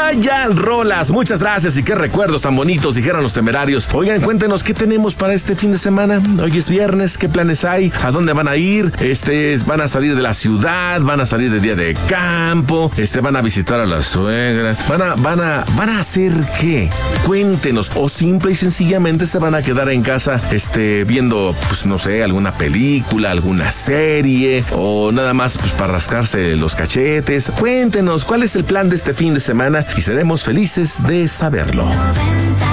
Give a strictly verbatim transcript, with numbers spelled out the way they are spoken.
Vaya rolas, muchas gracias y qué recuerdos tan bonitos, dijeron los Temerarios. Oigan, cuéntenos qué tenemos para este fin de semana. Hoy es viernes, ¿qué planes hay? ¿A dónde van a ir? Este, van a salir de la ciudad, van a salir de día de campo, este, van a visitar a la suegra, van a, van a, van a hacer qué? Cuéntenos, o simple y sencillamente se van a quedar en casa, este, viendo, pues no sé, alguna película, alguna serie, o nada más, pues para rascarse los cachetes. Cuéntenos, ¿cuál es el plan de este fin de semana? Y seremos felices de saberlo.